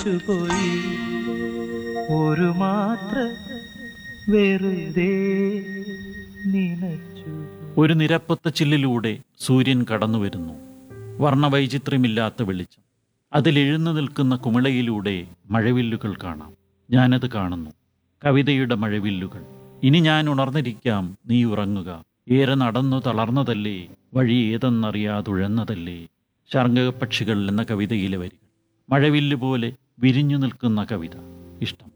പോയി ഒരു മാത്ര വെറുതെ നിനച്ചു. ഒരു നിരപ്പത്ത ചില്ലിലൂടെ സൂര്യൻ കടന്നു വരുന്നു. വർണ്ണവൈചിത്ര്യമില്ലാത്ത വെളിച്ചം. അതിലെഴുന്നു നിൽക്കുന്ന കുമിളയിലൂടെ മഴവില്ലുകൾ കാണാം. ഞാനത് കാണുന്നു, കവിതയുടെ മഴവില്ലുകൾ. ഇനി ഞാൻ ഉണർന്നിരിക്കാം, നീ ഉറങ്ങുക. ഏറെ നടന്നു തളർന്നതല്ലേ, വഴി ഏതെന്നറിയാതുഴന്നതല്ലേ. ശർങ്കപക്ഷികൾ എന്ന കവിതയിലെ വരികൾ. മഴവില്ല് പോലെ വിരിഞ്ഞു നിൽക്കുന്ന കവിത ഇഷ്ടം.